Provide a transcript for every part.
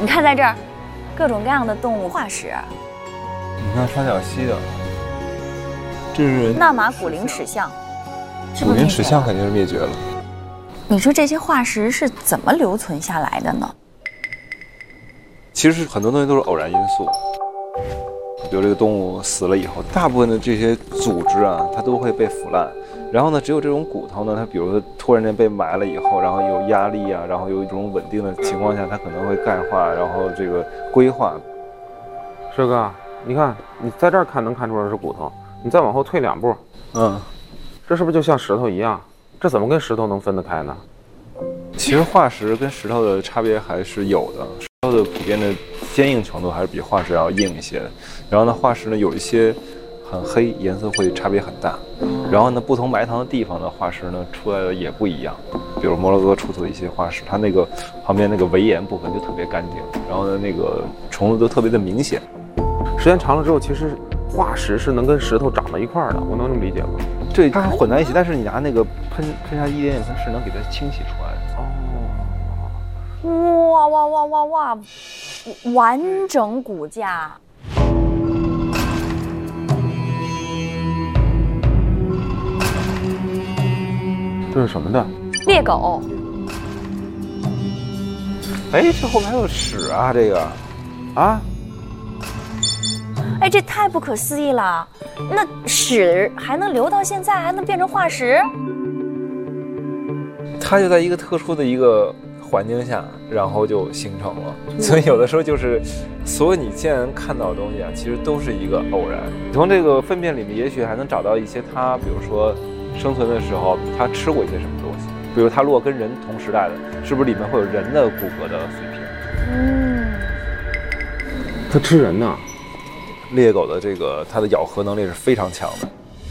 你看在这儿，各种各样的动物化石。 你看双脚蜥的，这是纳马古陵齿象， 古陵齿象肯定是灭绝了。 你说这些化石是怎么留存下来的呢？ 其实很多东西都是偶然因素。比如这个动物死了以后，大部分的这些组织啊，它都会被腐烂。然后呢，只有这种骨头呢，它比如说突然间被埋了以后，然后有压力啊，然后有一种稳定的情况下，它可能会钙化，然后这个硅化。 师哥，你看你在这儿看能看出来是骨头，你再往后退2步，这是不是就像石头一样？这怎么跟石头能分得开呢？ 其实化石跟石头的差别还是有的，石头的普遍的坚硬程度还是比化石要硬一些的。然后呢，化石呢有一些很黑，颜色会差别很大。然后呢，不同埋藏的地方的化石呢出来的也不一样。比如摩洛哥出土的一些化石，它那个旁边那个围岩部分就特别干净，然后呢那个虫子都特别的明显。 时间长了之后，其实化石是能跟石头长到一块儿的，我能这么理解吗？ 对，它混在一起，但是你拿那个喷下一点点喷，是能给它清洗出来的。 哇哇哇哇哇！完整骨架。 这是什么的？ 猎狗。 哎，这后面还有屎啊！这个，啊？ 哎，这太不可思议了！那屎还能留到现在，还能变成化石？ 它就在一个特殊的一个环境下，然后就形成了。所以有的时候就是，所有你现在能看到的东西啊，其实都是一个偶然。你从这个粪便里面，也许还能找到一些它，比如说生存的时候它吃过一些什么东西。比如它如果跟人同时代的，是不是里面会有人的骨骼的碎片？ 它吃人呢？ 猎狗的这个它的咬合能力是非常强的，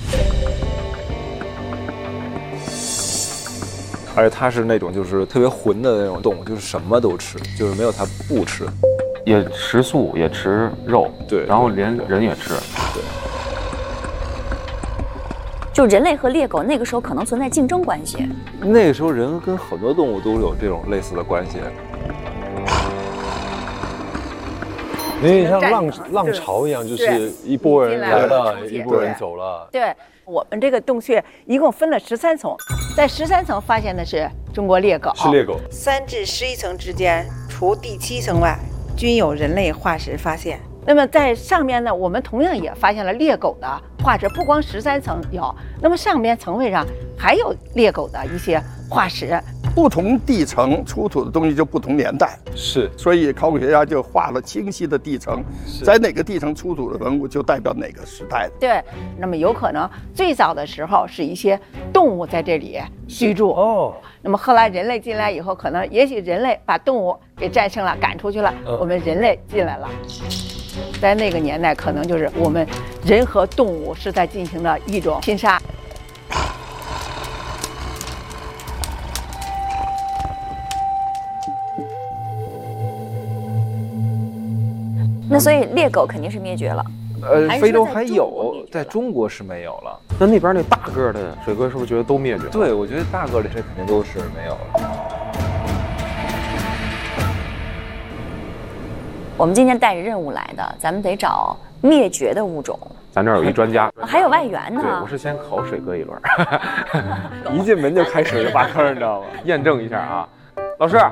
而且它是那种就是特别混的那种动物，就是什么都吃，就是没有它不吃， 也吃素，也吃肉， 对， 然后连人也吃， 对。 就人类和猎狗那个时候可能存在竞争关系。 那个时候人跟很多动物都有这种类似的关系。 有点像浪潮一样，就是一波人来了，一波人走了。 对，我们这个洞穴一共分了13层，在13层发现的是中国猎狗， 是猎狗。 3至11层之间，除第7层外，均有人类化石发现。 那么在上面呢，我们同样也发现了猎狗的化石，不光13层有，那么上面层位上还有猎狗的一些化石。 不同地层出土的东西就不同年代， 是， 所以考古学家就画了清晰的地层，在哪个地层出土的文物就代表哪个时代的。 对，那么有可能最早的时候是一些动物在这里居住哦，那么后来人类进来以后，可能也许人类把动物给战胜了，赶出去了，我们人类进来了。在那个年代，可能就是我们人和动物是在进行的一种拼杀。 那所以猎狗肯定是灭绝了。 非洲还有，在中国是没有了。 那边那大个的水哥是不是觉得都灭绝了？ 对，我觉得大个的这肯定都是没有了。 我们今天带着任务来的，咱们得找灭绝的物种。 咱这儿有一专家， 还有外援呢。 对，我是先考水哥一轮， 一进门就开始就拔坑，你知道吗？ 验证一下啊，老师。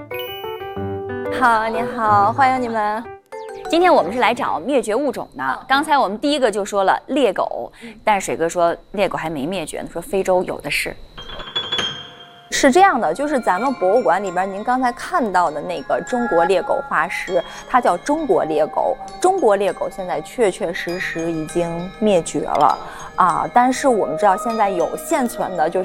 好，你好，欢迎你们。今天我们是来找灭绝物种的。刚才我们第一个就说了猎狗，但是水哥说猎狗还没灭绝呢，说非洲有的是。 是这样的，就是咱们博物馆里边您刚才看到的那个中国猎狗化石，它叫中国猎狗。中国猎狗现在确确实实已经灭绝了啊，但是我们知道现在有现存的，就是